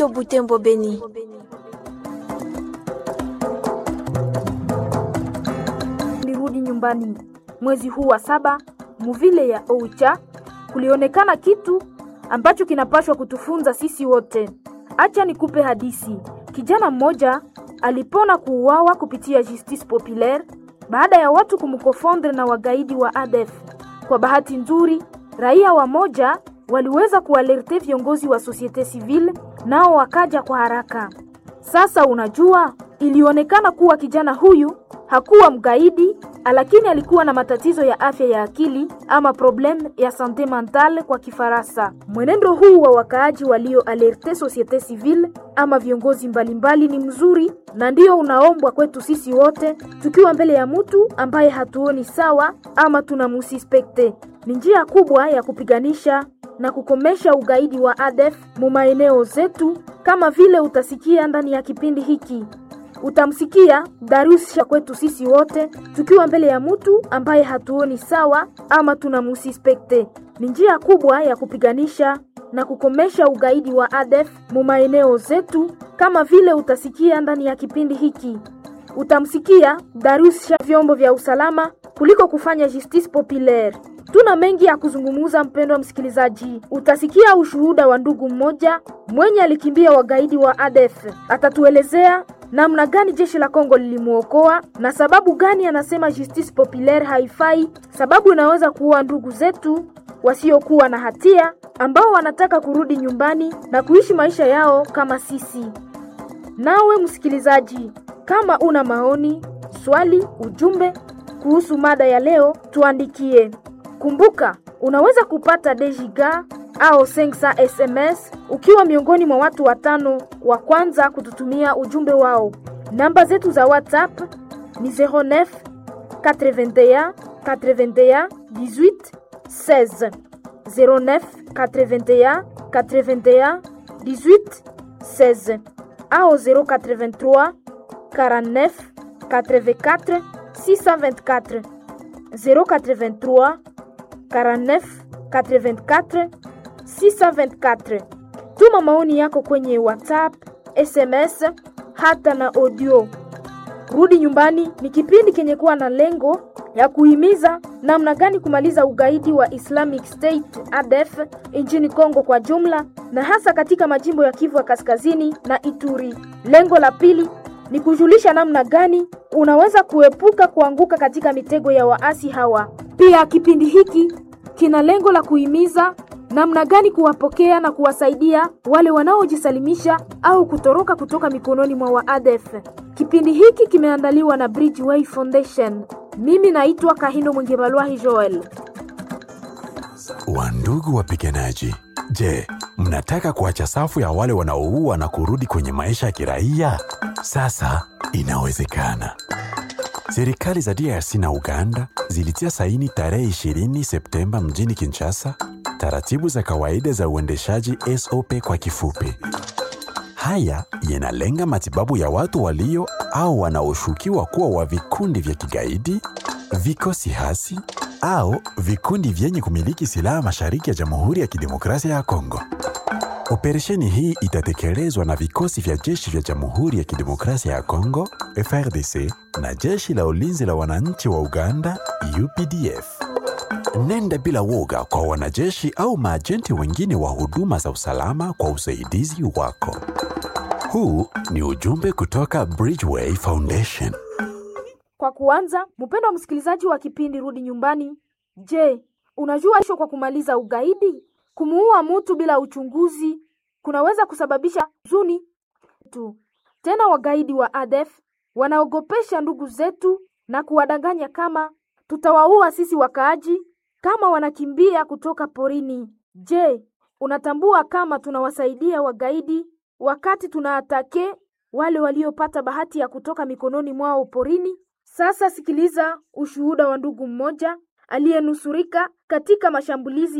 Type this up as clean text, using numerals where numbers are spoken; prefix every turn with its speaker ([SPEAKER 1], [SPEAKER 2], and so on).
[SPEAKER 1] Radio Butembo Beni.
[SPEAKER 2] Nirudi nyumbani. Mwezi huu wa 7 muvile ya Oicha kulionekana kitu ambacho kinapaswa kutufunza sisi wote. Acha nikupe hadisi. Kijana mmoja alipona kuuawa kupitia justice populaire baada ya watu kumkofondre na wagaidi wa ADF. Kwa bahati nzuri, raia wamoja waliweza kualerte viongozi wa societe civile, nao wakaja kwa haraka. Sasa unajua, ilionekana kuwa kijana huyu hakuwa mgaidi, lakini alikuwa na matatizo ya afya ya akili ama problem ya sante mentale kwa Kifaransa. Mwenendo huu wa wakaaji walio alerte societe civile ama viongozi mbalimbali ni mzuri, na ndio unaombwa kwetu sisi wote tukiwa mbele ya mtu ambaye hatuoni sawa ama tunamususpekte. Ni njia kubwa ya kupiganisha na kukomesha ugaidi wa ADF mu maeneo zetu, kama vile utasikia ndani ya kipindi hiki. Utamsikia darusha kwetu sisi wote tukiwa mbele ya mtu ambaye hatuoni sawa ama tunamususpekte. Ni njia kubwa ya kupiganisha na kukomesha ugaidi wa ADF mu maeneo zetu, kama vile utasikia ndani ya kipindi hiki. Utamsikia darusha vyombo vya usalama kuliko kufanya justice populaire. Tuna mengi ya kuzungumuza, mpendwa msikilizaji. Utasikia ushuhuda wa ndugu mmoja mwenye alikimbia wagaidi wa ADF. Atatuelezea namna gani jeshi la Kongo lilimuokoa na sababu gani anasema justice populaire haifai, sababu inaweza kuua ndugu zetu wasiokuwa na hatia ambao wanataka kurudi nyumbani na kuishi maisha yao kama sisi. Nawe msikilizaji, kama una maoni, swali, ujumbe kuhusu mada ya leo, tuandikie. Kumbuka, unaweza kupata dejiga au 500 SMS ukiwa miongoni mwa watu 5 wa kwanza kututumia ujumbe wao. Namba zetu za WhatsApp ni 09 81 81 18 16 09 81 81 18 16 au 083 49 84 624 083 49 84 624. Tuma maoni yako kwenye WhatsApp, SMS hata na audio. Rudi nyumbani ni kipindi kenye kuwa na lengo ya kuhimiza namna gani kumaliza ugaidi wa Islamic State ADF nchini Kongo kwa jumla, na hasa katika majimbo ya Kivu ya Kaskazini na Ituri. Lengo la pili ni kujulisha namna gani unaweza kuepuka kuanguka katika mitego ya waasi hawa. Pia kipindi hiki kina lengo la kuhimiza namna gani kuwapokea na kuwasaidia wale wanaojisalimisha au kutoroka kutoka mikononi mwa ADF. Kipindi hiki kimeandaliwa na Bridgeway Foundation. Mimi naitwa Kahindo Mwengebalwahi Joel.
[SPEAKER 3] Wandugu wapiganaji, je, mnataka kuacha safu ya wale wanaoua na kurudi kwenye maisha ya kiraia? Sasa inawezekana. Serikali za DRC na Uganda zilitia saini tarehe 20 Septemba mjini Kinshasa taratibu za kawaida za uendeshaji SOP kwa kifupi. Haya yanalenga matibabu ya watu walio au wanaoshukiwa kuwa wa vikundi vya kigaidi, vikosi hasi au vikundi vyenye kumiliki silaha mashariki ya Jamhuri ya Kidemokrasia ya Kongo. Operesheni hii itatekelezwa na vikosi vya jeshi vya Jamhuri ya Kidemokrasia ya Kongo, FARDC, na jeshi la ulinzi la wananchi wa Uganda, UPDF. Nenda bila woga kwa wanajeshi au maajenti wengine wa huduma za usalama kwa usaidizi wako. Huu ni ujumbe kutoka Bridgeway Foundation.
[SPEAKER 2] Kwa kuanza, mpendwa msikilizaji wa kipindi Rudi Nyumbani, je, unajua isho kwa kumaliza ugaidi? Kumuua mtu bila uchunguzi kunaweza kusababisha huzuni tu. Tena wagaidi wa ADF wanaogopesha ndugu zetu na kuwadanganya kama tutawaua sisi wakaaji kama wanakimbia kutoka porini. Je, unatambua kama tunawasaidia wagaidi wakati tunaatake wale waliopata bahati ya kutoka mikononi mwao porini? Sasa sikiliza ushuhuda wa ndugu mmoja aliyenusurika katika mashambulizi